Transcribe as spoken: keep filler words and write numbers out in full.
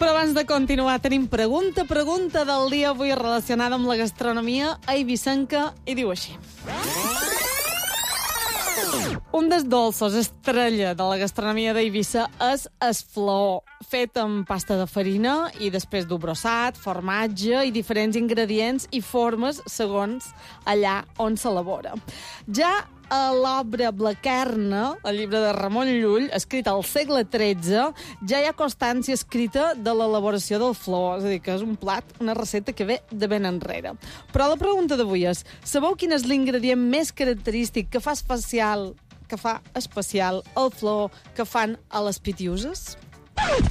Però abans de continuar, tenim pregunta, pregunta del dia avui relacionada amb la gastronomia eivissenca i diu així. Un dels dolços estrella de la gastronomia d'Eivissa és el flor, fet amb pasta de farina i després d'obrossat, formatge i diferents ingredients i formes segons allà on s'elabora. Ja a l'obra Blaquerna, el llibre de Ramon Llull, escrit al segle tretze, ja hi ha constància escrita de l'elaboració del flor, és a dir, que és un plat, una recepta que ve de ben enrere. Però la pregunta d'avui és, sabeu quin és l'ingredient més característic que fa especial, que fa especial el flor que fan a les Pitiüses?